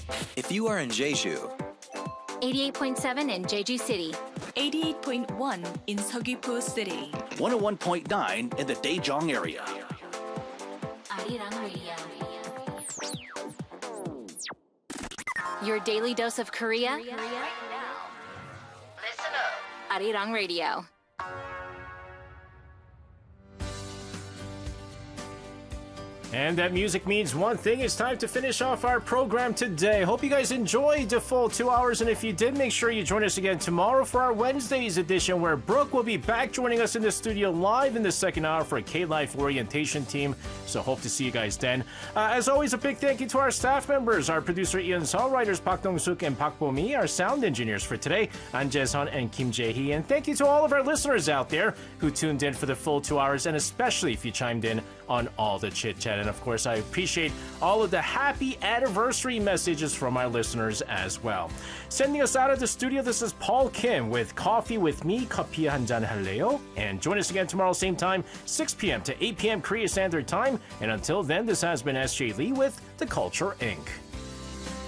If you are in Jeju, 88.7 in Jeju City. 88.1 in Seogwipo City. 101.9 in the Daejeong area. Arirang Radio. Your daily dose of Korea. Listen up. Arirang Radio. And that music means one thing. It's time to finish off our program today. Hope you guys enjoyed the full 2 hours. And if you did, make sure you join us again tomorrow for our Wednesday's edition, where Brooke will be back joining us in the studio live in the second hour for a K-Life orientation team. So hope to see you guys then. As always, a big thank you to our staff members, our producer Ian Seo, writers Park Dong-suk and Park Bo-mi, our sound engineers for today, An Jae-sun and Kim Jae-hee. And thank you to all of our listeners out there who tuned in for the full 2 hours, and especially if you chimed in on all the chit-chat. And of course, I appreciate all of the happy anniversary messages from our listeners as well. Sending us out of the studio, this is Paul Kim with Coffee with Me, 커피 한잔 할래요? And join us again tomorrow, same time, 6 p.m. to 8 p.m. Korea Standard Time. And until then, this has been SJ Lee with The Culture Inc.